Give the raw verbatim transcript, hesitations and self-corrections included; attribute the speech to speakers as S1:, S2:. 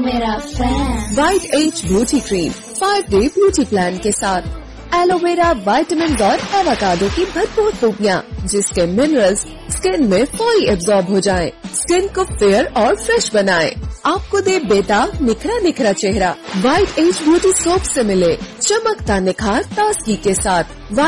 S1: मेरा fan.
S2: White as beauty cream five day beauty plan के साथ एलोवेरा, विटामिन और एवोकाडो की भरपूर खूबियाँ, जिसके मिनरल्स स्किन में फौरी एब्जॉर्ब हो जाएं, स्किन को फेयर और फ्रेश बनाएं, आपको दे बेताब निखरा निखरा चेहरा। वाइट एज ब्यूटी सोप से मिले चमकता निखार ताजगी के साथ।